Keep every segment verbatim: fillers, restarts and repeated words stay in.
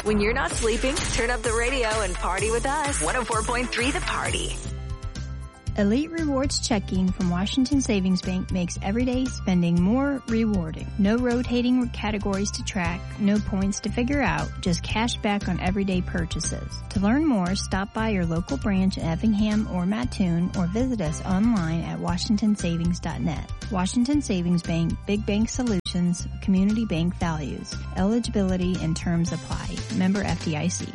When you're not sleeping, turn up the radio and party with us. one oh four point three The Party. Elite Rewards checking from Washington Savings Bank makes everyday spending more rewarding. No rotating categories to track, no points to figure out, just cash back on everyday purchases. To learn more, stop by your local branch in Effingham or Mattoon or visit us online at washington savings dot net. Washington Savings Bank, Big Bank Solutions, Community Bank Values. Eligibility and terms apply. Member F D I C.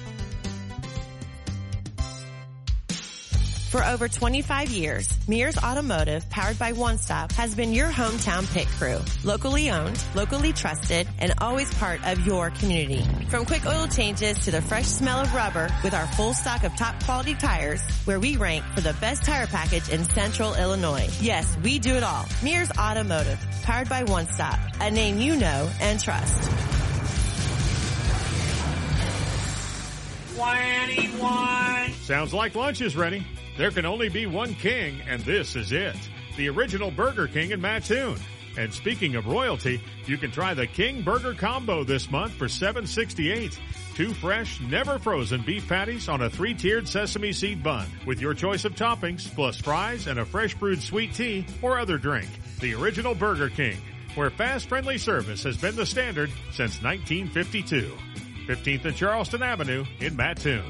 For over twenty-five years, Mears Automotive, powered by One Stop, has been your hometown pit crew. Locally owned, locally trusted, and always part of your community. From quick oil changes to the fresh smell of rubber, with our full stock of top quality tires, where we rank for the best tire package in Central Illinois. Yes, we do it all. Mears Automotive, powered by One Stop, a name you know and trust. twenty-one Sounds like lunch is ready. There can only be one king, and this is it. The original Burger King in Mattoon. And speaking of royalty, you can try the King Burger Combo this month for seven sixty-eight. Two fresh, never frozen beef patties on a three-tiered sesame seed bun with your choice of toppings, plus fries and a fresh brewed sweet tea or other drink. The original Burger King, where fast, friendly service has been the standard since nineteen fifty-two. fifteenth and Charleston Avenue in Mattoon.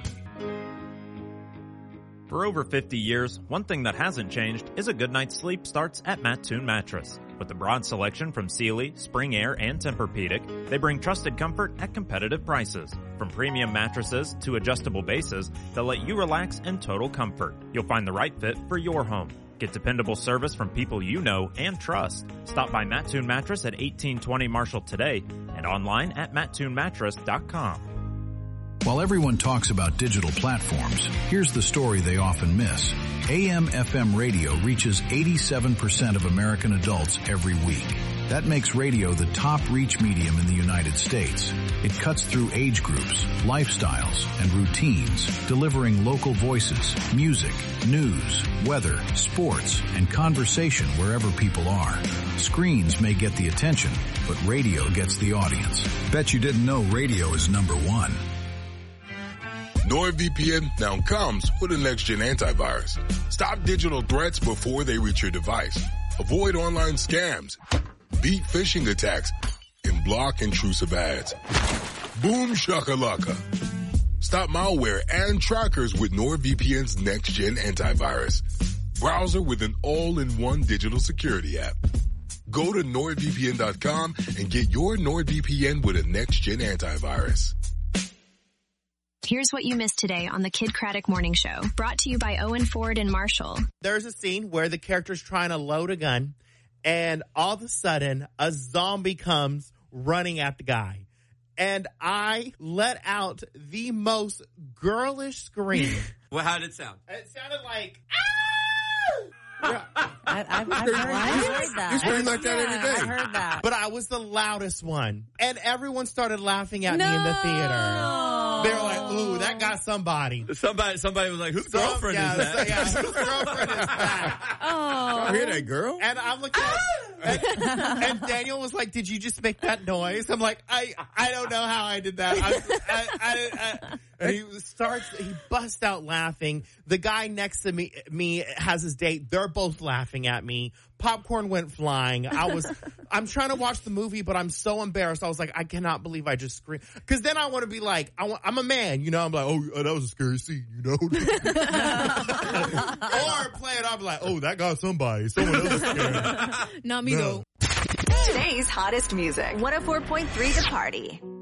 For over fifty years, one thing that hasn't changed is a good night's sleep starts at Mattoon Mattress. With a broad selection from Sealy, Spring Air, and Tempur-Pedic, they bring trusted comfort at competitive prices. From premium mattresses to adjustable bases, they'll let you relax in total comfort. You'll find the right fit for your home. Get dependable service from people you know and trust. Stop by Mattoon Mattress at eighteen twenty Marshall today and online at mattoon mattress dot com. While everyone talks about digital platforms, here's the story they often miss. A M F M radio reaches eighty-seven percent of American adults every week. That makes radio the top reach medium in the United States. It cuts through age groups, lifestyles, and routines, delivering local voices, music, news, weather, sports, and conversation wherever people are. Screens may get the attention, but radio gets the audience. Bet you didn't know radio is number one. NordVPN now comes with a next-gen antivirus. Stop digital threats before they reach your device. Avoid online scams. Beat phishing attacks. And block intrusive ads. Boom shakalaka. Stop malware and trackers with NordVPN's next-gen antivirus. Browser with an all-in-one digital security app. Go to nord V P N dot com and get your NordVPN with a next-gen antivirus. Here's what you missed today on the Kid Craddock Morning Show, brought to you by Owen Ford and Marshall. There's a scene where the character's trying to load a gun, and all of a sudden, a zombie comes running at the guy. And I let out the most girlish scream. Well, how did it sound? It sounded like, I, I've, I've, heard, I've heard that. You scream like that yeah, every day. I've heard that. But I was the loudest one. And everyone started laughing at no. me in the theater. They were like, ooh, that got somebody. Somebody somebody was like, whose Some, girlfriend yeah, is that? Yeah, whose girlfriend is that? Oh. I hear that, girl. And I'm looking at, and, and Daniel was like, did you just make that noise? I'm like, I I don't know how I did that. I, I, I, I, and he starts, he busts out laughing. The guy next to me, me has his date. They're both laughing at me. Popcorn went flying. I was, I'm trying to watch the movie, but I'm so embarrassed. I was like, I cannot believe I just screamed. Cause then I want to be like, I want, I'm a man, you know, I'm like, oh, that was a scary scene, you know? Or play it off like, oh, that got somebody. Someone else is scared. Not me No. though. Today's hottest music. one oh four point three The Party.